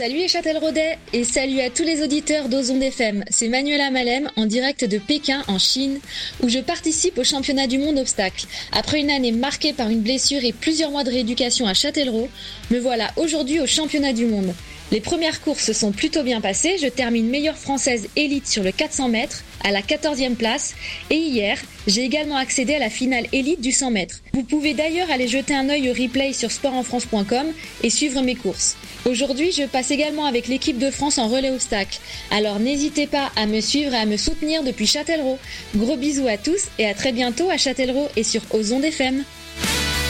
Salut les Châtelleraudais et salut à tous les auditeurs d'Ozon FM. C'est Manuela Malem en direct de Pékin en Chine où je participe au championnat du monde obstacle. Après une année marquée par une blessure et plusieurs mois de rééducation à Châtellerault, me voilà aujourd'hui au championnat du monde. Les premières courses se sont plutôt bien passées, je termine meilleure française élite sur le 400 mètres à la 14e place et hier, j'ai également accédé à la finale élite du 100 mètres. Vous pouvez d'ailleurs aller jeter un œil au replay sur sportenfrance.com et suivre mes courses. Aujourd'hui, je passe également avec l'équipe de France en relais obstacle. Alors n'hésitez pas à me suivre et à me soutenir depuis Châtellerault. Gros bisous à tous et à très bientôt à Châtellerault et sur Ozon FM.